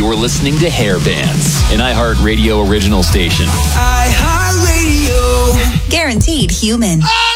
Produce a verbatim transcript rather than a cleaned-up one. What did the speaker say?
You're listening to Hair Bands, an iHeartRadio original station. iHeartRadio. Guaranteed human. Oh!